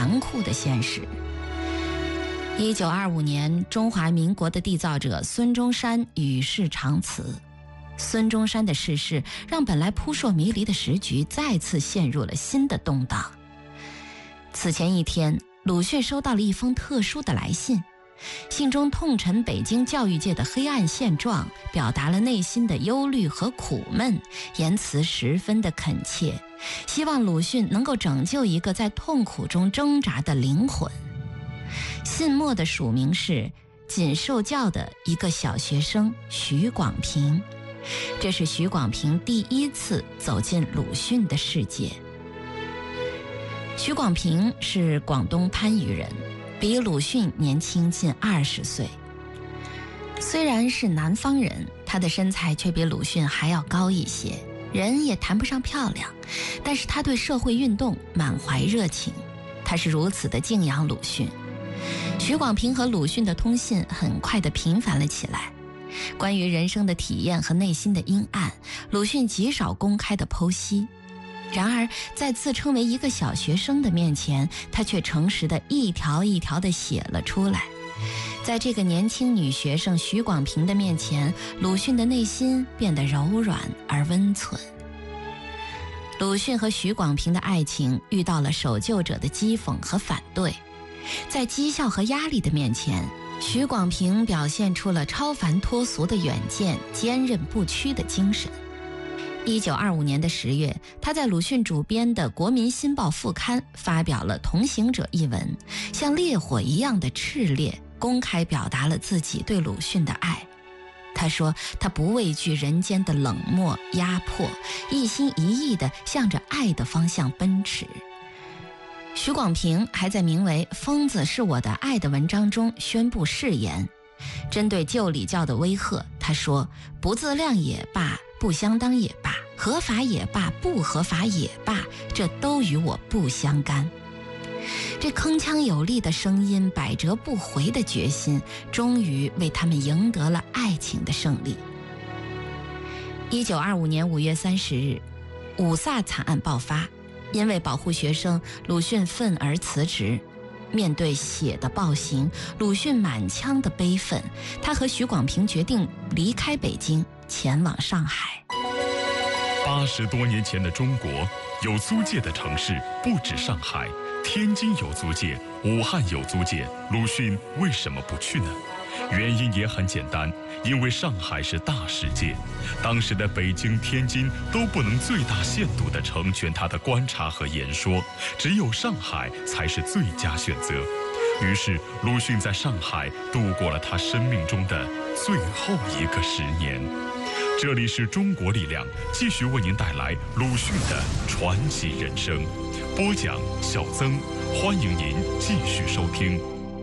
残酷的现实。1925年，中华民国的缔造者孙中山与世长辞。孙中山的逝世让本来扑朔迷离的时局再次陷入了新的动荡。此前一天，鲁迅收到了一封特殊的来信，信中痛陈北京教育界的黑暗现状，表达了内心的忧虑和苦闷，言辞十分的恳切，希望鲁迅能够拯救一个在痛苦中挣扎的灵魂。信末的署名是仅受教的一个小学生许广平，这是许广平第一次走进鲁迅的世界。许广平是广东番禺人，比鲁迅年轻近20岁。虽然是南方人，他的身材却比鲁迅还要高一些，人也谈不上漂亮，但是他对社会运动满怀热情，他是如此的敬仰鲁迅。许广平和鲁迅的通信很快地频繁了起来，关于人生的体验和内心的阴暗，鲁迅极少公开的剖析。然而在自称为一个小学生的面前，他却诚实地一条一条地写了出来。在这个年轻女学生许广平的面前，鲁迅的内心变得柔软而温存。鲁迅和许广平的爱情遇到了守旧者的讥讽和反对，在讥笑和压力的面前，许广平表现出了超凡脱俗的远见，坚韧不屈的精神。1925年的10月，他在鲁迅主编的《国民新报》副刊发表了《同行者》一文，像烈火一样的炽烈，公开表达了自己对鲁迅的爱。他说他不畏惧人间的冷漠压迫，一心一意地向着爱的方向奔驰。许广平还在名为《疯子是我的爱》的文章中宣布誓言，针对旧礼教的威吓，他说不自量也罢，不相当也罢，合法也罢，不合法也罢，这都与我不相干。这铿锵有力的声音，百折不回的决心，终于为他们赢得了爱情的胜利。1925年5月30日，五卅惨案爆发，因为保护学生，鲁迅愤而辞职。面对血的暴行，鲁迅满腔的悲愤，他和许广平决定离开北京，前往上海。 80多年前的中国，有租界的城市不止上海，天津有租界，武汉有租界，鲁迅为什么不去呢？原因也很简单，因为上海是大世界，当时的北京、天津都不能最大限度地成全他的观察和言说，只有上海才是最佳选择。于是鲁迅在上海度过了他生命中的最后一个10年。这里是中国力量，继续为您带来鲁迅的传奇人生。播讲小曾，欢迎您继续收听。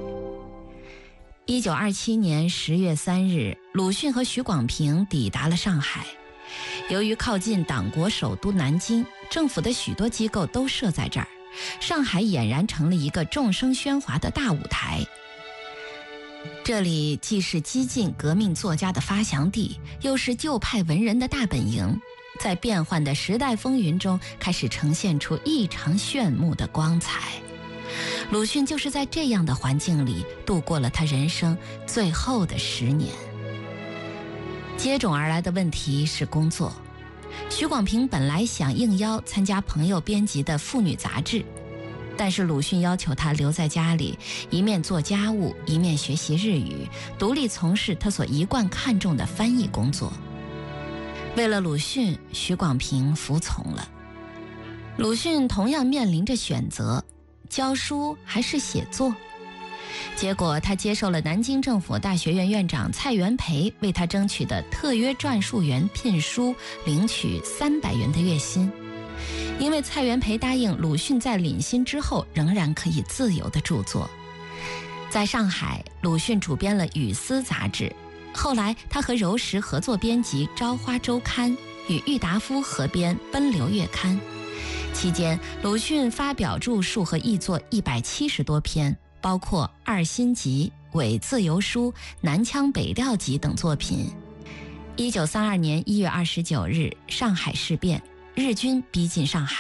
1927年10月3日，鲁迅和许广平抵达了上海。由于靠近党国首都南京，政府的许多机构都设在这儿，上海俨然成了一个众生喧哗的大舞台。这里既是激进革命作家的发祥地，又是旧派文人的大本营，在变幻的时代风云中开始呈现出异常炫目的光彩。鲁迅就是在这样的环境里度过了他人生最后的10年。接踵而来的问题是工作。许广平本来想应邀参加朋友编辑的妇女杂志，但是鲁迅要求他留在家里，一面做家务，一面学习日语，独立从事他所一贯看重的翻译工作。为了鲁迅，许广平服从了。鲁迅同样面临着选择，教书还是写作？结果他接受了南京政府大学院院长蔡元培为他争取的特约撰述员聘书，领取300元的月薪。因为蔡元培答应鲁迅在领薪之后仍然可以自由的著作。在上海，鲁迅主编了《语丝》杂志，后来他和柔石合作编辑《朝花周刊》，与郁达夫合编《奔流月刊》。期间，鲁迅发表著述和译作170多篇，包括《二新集》《伪自由书》《南腔北调集》等作品。1932年1月29日，上海事变，日军逼近上海，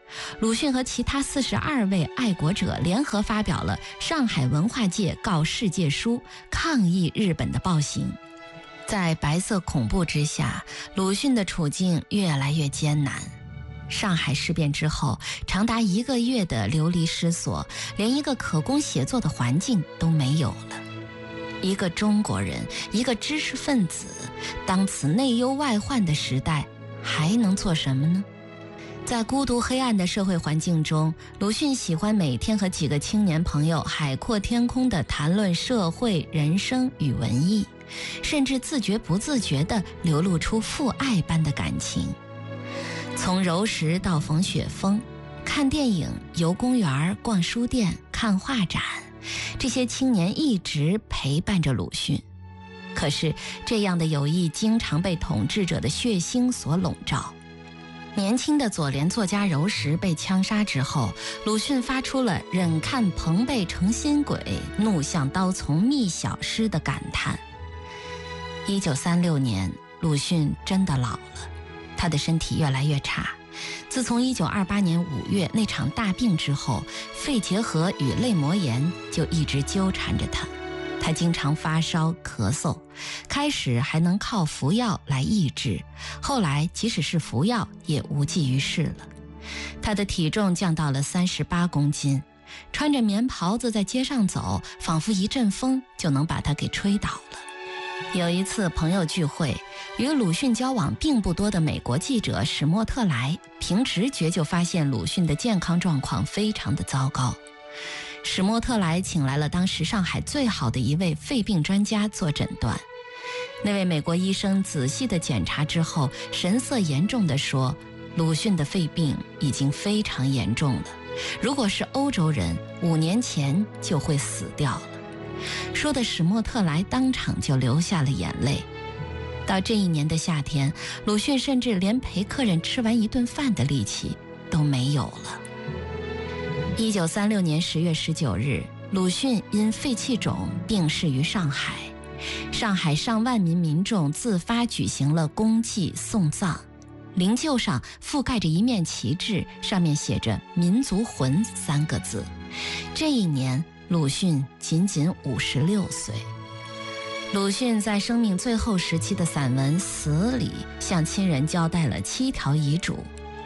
鲁迅和其他42位爱国者联合发表了《上海文化界告世界书》，抗议日本的暴行。在白色恐怖之下，鲁迅的处境越来越艰难。上海事变之后，长达1个月的流离失所，连一个可供写作的环境都没有了。一个中国人，一个知识分子，当此内忧外患的时代，还能做什么呢？在孤独黑暗的社会环境中，鲁迅喜欢每天和几个青年朋友海阔天空地谈论社会、人生与文艺，甚至自觉不自觉地流露出父爱般的感情。从柔石到冯雪峰，看电影、游公园、逛书店、看画展，这些青年一直陪伴着鲁迅。可是这样的友谊经常被统治者的血腥所笼罩。年轻的左联作家柔石被枪杀之后，鲁迅发出了忍看朋辈成新鬼，怒向刀从觅小诗的感叹。1936年，鲁迅真的老了，他的身体越来越差。自从1928年5月那场大病之后，肺结核与类膜炎就一直纠缠着他。他经常发烧咳嗽，开始还能靠服药来抑制，后来即使是服药也无济于事了。他的体重降到了38公斤，穿着棉袍子在街上走，仿佛一阵风就能把他给吹倒了。有一次朋友聚会，与鲁迅交往并不多的美国记者史莫特莱凭直觉就发现鲁迅的健康状况非常的糟糕。史莫特莱请来了当时上海最好的一位肺病专家做诊断。那位美国医生仔细的检查之后，神色严重地说，鲁迅的肺病已经非常严重了，如果是欧洲人，5年前就会死掉了。说的史莫特莱当场就流下了眼泪。到这一年的夏天，鲁迅甚至连陪客人吃完一顿饭的力气都没有了。1936年10月19日，鲁迅因肺气肿病逝于上海。上海上万名民众自发举行了公祭送葬，灵柩上覆盖着一面旗帜，上面写着“民族魂”3个字。这一年，鲁迅仅仅56岁。鲁迅在生命最后时期的散文《死》里，向亲人交代了7条遗嘱：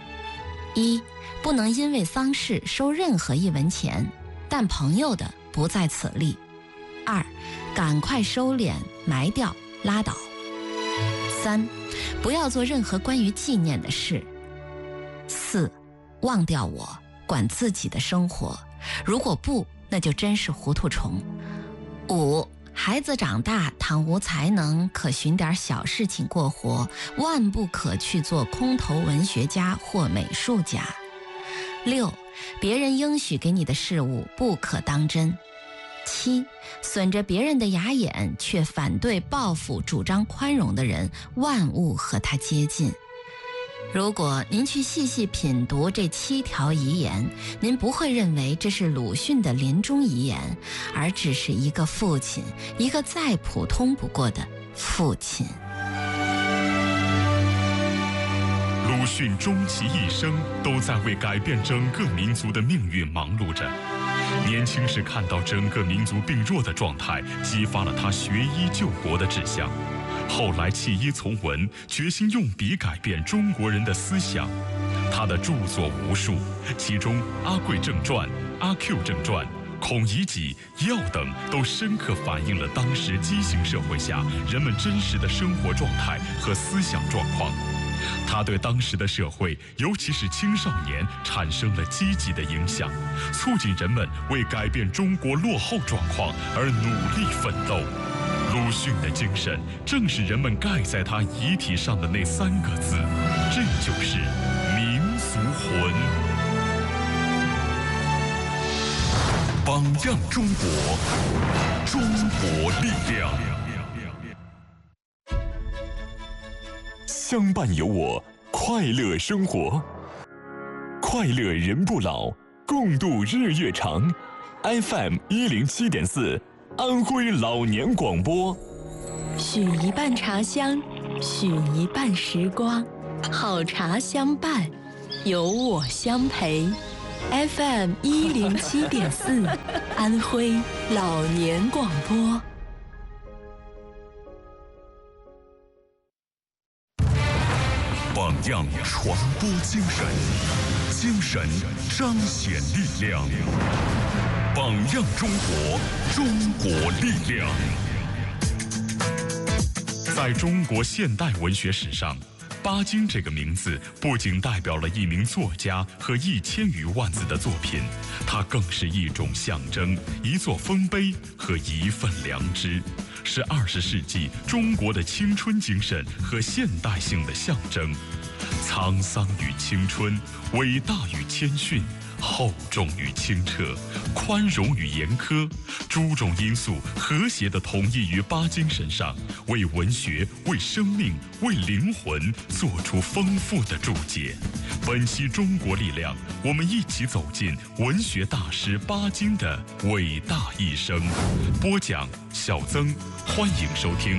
1. 不能因为丧事收任何1文钱，但朋友的不在此例。 2. 赶快收敛埋掉拉倒。 3. 不要做任何关于纪念的事。 4. 忘掉我，管自己的生活，如果不，那就真是糊涂虫。 5. 孩子长大，倘无才能，可寻点小事情过活，万不可去做空头文学家或美术家。 6. 别人应许给你的事物不可当真。 7. 损着别人的牙眼却反对报复主张宽容的人，万勿和他接近。如果您去细细品读这7条遗言，您不会认为这是鲁迅的临终遗言，而只是一个父亲，一个再普通不过的父亲。 鲁迅终其一生都在为改变整个民族的命运忙碌着。年轻时看到整个民族病弱的状态，激发了他学医救国的志向。后来弃医从文，决心用笔改变中国人的思想。他的著作无数，其中《阿贵正传》《阿 Q 正传》《孔乙己》《药》等都深刻反映了当时畸形社会下人们真实的生活状态和思想状况。他对当时的社会，尤其是青少年，产生了积极的影响，促进人们为改变中国落后状况而努力奋斗。鲁迅的精神，正是人们盖在他遗体上的那3个字，这就是民族魂。榜样中国，中国力量。相伴有我，快乐生活，快乐人不老，共度日月长。FM 107.4，安徽老年广播。 许一半茶香，许一半时光，好茶相伴， 有我相陪。FM 107.4，安徽老年广播。 榜样传播精神，精神彰显力量。榜样中国，中国力量。在中国现代文学史上，巴金这个名字不仅代表了一名作家和1000余万字的作品，它更是一种象征，一座丰碑和一份良知，是20世纪中国的青春精神和现代性的象征。沧桑与青春，伟大与谦逊，厚重与清澈，宽容与严苛，诸种因素和谐地统一于巴金身上，为文学、为生命、为灵魂做出丰富的注解。本期中国力量，我们一起走进文学大师巴金的伟大一生。播讲小曾，欢迎收听。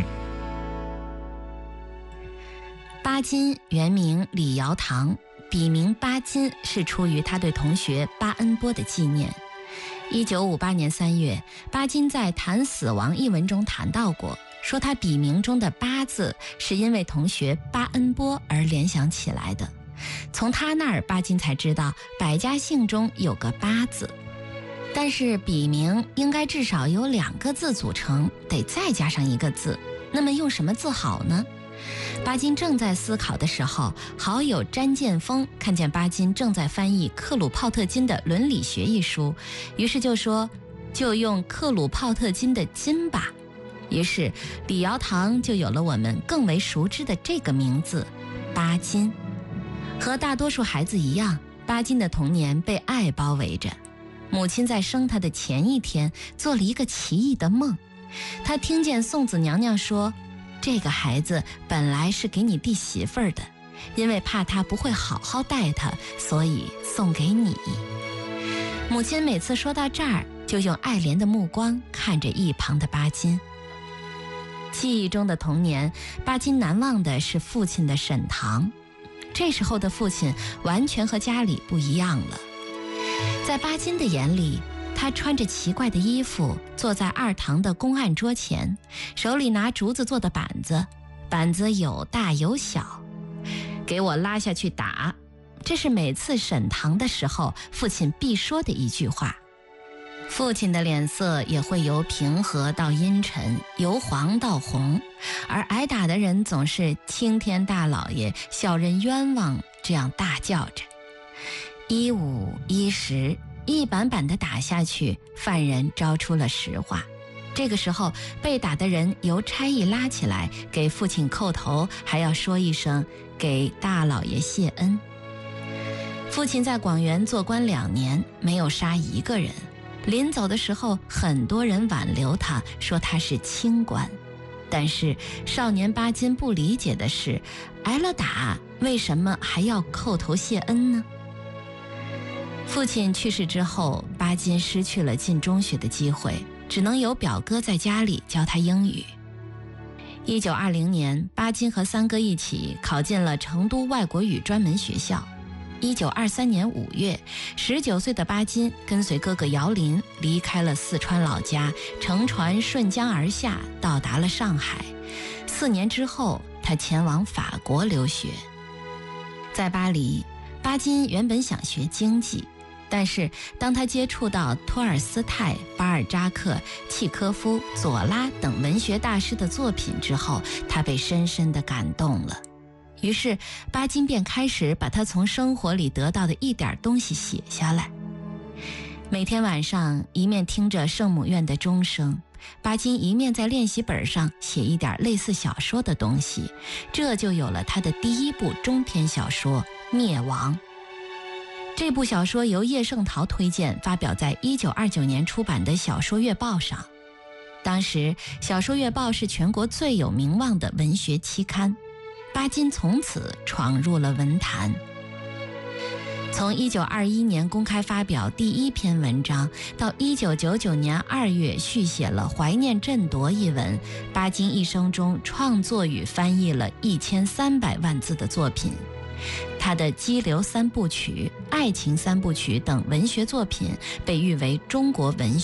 巴金原名李尧棠，笔名巴金是出于他对同学巴恩波的纪念。1958年3月，巴金在《谈死亡》一文中谈到过，说他笔名中的巴字是因为同学巴恩波而联想起来的。从他那儿，巴金才知道百家姓中有个巴字，但是笔名应该至少由2个字组成，得再加上1个字，那么用什么字好呢？巴金正在思考的时候，好友詹建峰看见巴金正在翻译克鲁泡特金的《伦理学》一书，于是就说就用克鲁泡特金的金吧。于是李尧棠就有了我们更为熟知的这个名字巴金。和大多数孩子一样，巴金的童年被爱包围着。母亲在生他的前一天做了一个奇异的梦，他听见送子娘娘说，这个孩子本来是给你弟媳妇儿的，因为怕他不会好好待他，所以送给你。母亲每次说到这儿，就用爱怜的目光看着一旁的巴金。记忆中的童年，巴金难忘的是父亲的沈堂。这时候的父亲完全和家里不一样了。在巴金的眼里，他穿着奇怪的衣服，坐在2堂的公案桌前，手里拿竹子做的板子，板子有大有小。给我拉下去打，这是每次审堂的时候父亲必说的一句话。父亲的脸色也会由平和到阴沉，由黄到红，而挨打的人总是青天大老爷，小人冤枉，这样大叫着。1、5、1、10，一板板地打下去，犯人招出了实话。这个时候，被打的人由差役拉起来，给父亲叩头，还要说一声给大老爷谢恩。父亲在广元做官2年，没有杀1个人。临走的时候，很多人挽留他，说他是清官。但是少年巴金不理解的是，挨了打，为什么还要叩头谢恩呢？父亲去世之后，巴金失去了进中学的机会，只能由表哥在家里教他英语。1920年，巴金和3哥一起考进了成都外国语专门学校。1923年5月，19岁的巴金跟随哥哥姚林离开了四川老家，乘船顺江而下，到达了上海。4年之后，他前往法国留学。在巴黎，巴金原本想学经济，但是当他接触到托尔斯泰、巴尔扎克、契科夫、左拉等文学大师的作品之后，他被深深地感动了。于是巴金便开始把他从生活里得到的一点东西写下来。每天晚上，一面听着圣母院的钟声，巴金一面在练习本上写一点类似小说的东西，这就有了他的第1部中篇小说《灭亡》。这部小说由叶圣陶推荐，发表在1929年出版的《小说月报》上。当时《小说月报》是全国最有名望的文学期刊，巴金从此闯入了文坛。从1921年公开发表第1篇文章，到1999年2月续写了《怀念振铎》一文，巴金一生中创作与翻译了1300万字的作品。 他的《激流三部曲》《爱情三部曲》等文学作品被誉为中国文学